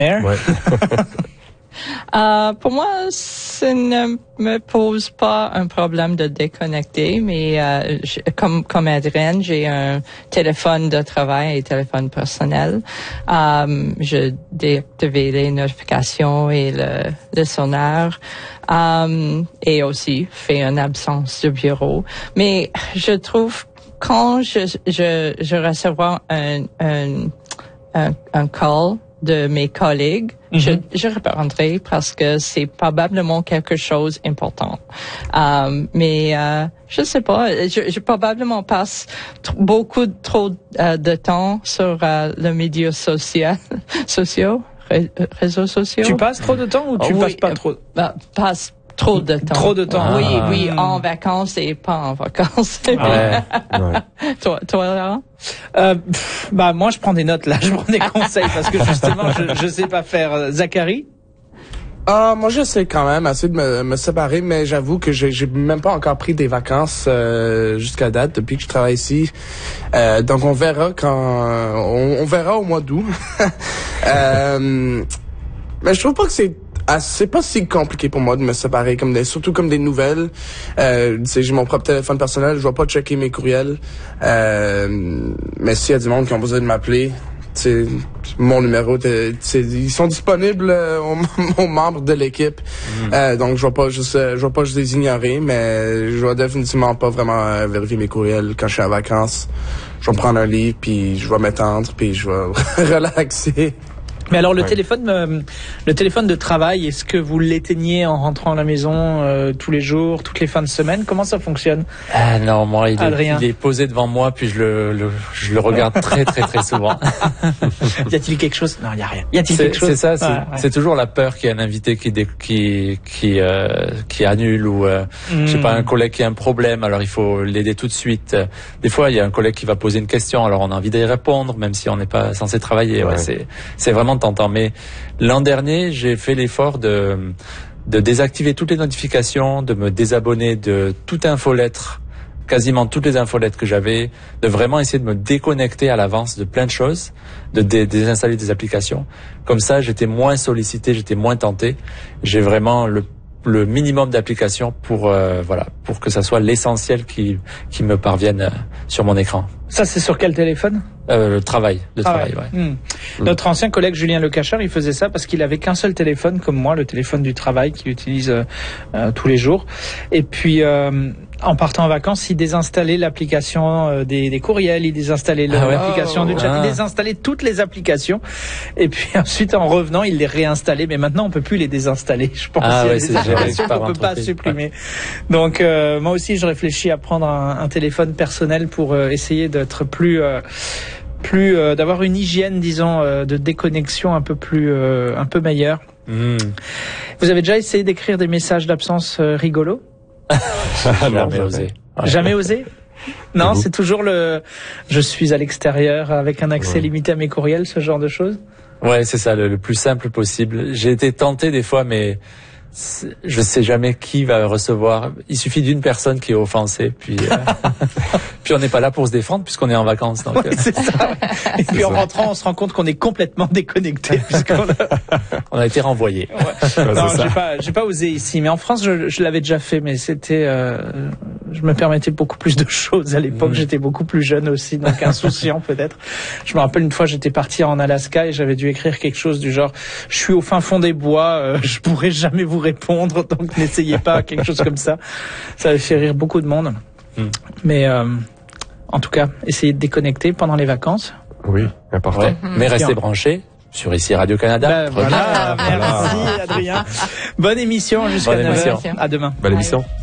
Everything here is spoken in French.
Ouais. Pour moi, ça ne me pose pas un problème de déconnecter, mais comme Adrienne, j'ai un téléphone de travail et téléphone personnel. Je déactive les notifications et le sonore, et aussi fais une absence de bureau. Mais je trouve quand je recevrai un call de mes collègues, je répondrai parce que c'est probablement quelque chose d'important. Mais je sais pas, je probablement passe beaucoup trop de temps sur les médias sociaux, réseaux sociaux. Tu passes trop de temps ou tu passes pas trop? Passe trop de temps. Trop de temps. Oui, en vacances et pas en vacances. Ouais. Toi, Laurent? Moi, je prends des notes là, je prends des conseils parce que justement, je sais pas faire. Zachary? Moi, j'essaie quand même assez de me séparer, mais j'avoue que j'ai même pas encore pris des vacances jusqu'à date depuis que je travaille ici. Donc, on verra on verra au mois d'août. Mais je trouve pas que c'est pas si compliqué pour moi de me séparer surtout comme des nouvelles. J'ai mon propre téléphone personnel, je vais pas checker mes courriels. Mais s'il y a du monde qui ont besoin de m'appeler, mon numéro, ils sont disponibles aux membres de l'équipe. Donc je vais pas juste les ignorer, mais je vais définitivement pas vraiment vérifier mes courriels quand je suis en vacances. Je vais prendre un livre puis je vais m'étendre puis je vais relaxer. Mais alors le téléphone de travail, est-ce que vous l'éteignez en rentrant à la maison tous les jours, toutes les fins de semaine? Comment ça fonctionne? Non, moi il est posé devant moi puis je le regarde très très très souvent. Y a-t-il quelque chose? Non, y a rien. Y a-t-il quelque chose? C'est ça, c'est toujours la peur qu'il y ait un invité qui annule ou je sais pas, un collègue qui a un problème, alors il faut l'aider tout de suite. Des fois il y a un collègue qui va poser une question, alors on a envie d'y répondre même si on n'est pas censé travailler. Ouais, c'est vraiment tentant. Mais l'an dernier, j'ai fait l'effort de désactiver toutes les notifications, de me désabonner de toute infolettre, quasiment toutes les infolettres que j'avais, de vraiment essayer de me déconnecter à l'avance de plein de choses, de désinstaller des applications. Comme ça, j'étais moins sollicité, j'étais moins tenté. J'ai vraiment le minimum d'applications pour que ça soit l'essentiel qui me parvienne sur mon écran. Ça, c'est sur quel téléphone? Le travail. Ouais. Notre ancien collègue Julien Lecacheur, il faisait ça parce qu'il avait qu'un seul téléphone, comme moi, le téléphone du travail qu'il utilise tous les jours. Et puis, en partant en vacances, il désinstallait l'application des courriels, il désinstallait l'application du chat, il désinstallait toutes les applications. Et puis ensuite, en revenant, il les réinstallait. Mais maintenant, on peut plus les désinstaller. Je pense qu'il y a des applications qu'on peut pas supprimer. Ouais. Donc, moi aussi, je réfléchis à prendre un téléphone personnel pour essayer d'être plus d'avoir une hygiène, disons, de déconnexion un peu meilleure. Vous avez déjà essayé d'écrire des messages d'absence rigolos? Jamais osé. Jamais osé? Non, c'est toujours je suis à l'extérieur avec un accès limité à mes courriels, ce genre de choses? Ouais, c'est ça, le plus simple possible. J'ai été tenté des fois, mais je sais jamais qui va recevoir. Il suffit d'une personne qui est offensée, puis puis on n'est pas là pour se défendre puisqu'on est en vacances. Donc, c'est ça. Et puis en rentrant, on se rend compte qu'on est complètement déconnecté on a été renvoyé. Ouais. Non, j'ai pas osé ici, mais en France, je l'avais déjà fait, mais c'était, je me permettais beaucoup plus de choses à l'époque. J'étais beaucoup plus jeune aussi, donc insouciant peut-être. Je me rappelle une fois, j'étais parti en Alaska et j'avais dû écrire quelque chose du genre: je suis au fin fond des bois, je pourrais jamais vous répondre, donc n'essayez pas, quelque chose comme ça. Ça avait fait rire beaucoup de monde. Mais en tout cas, essayez de déconnecter pendant les vacances. Oui, important. Ouais, mais restez branchés sur ici Radio-Canada. Voilà, merci Adrien. Bonne émission jusqu'à 9h. À demain. Bonne émission.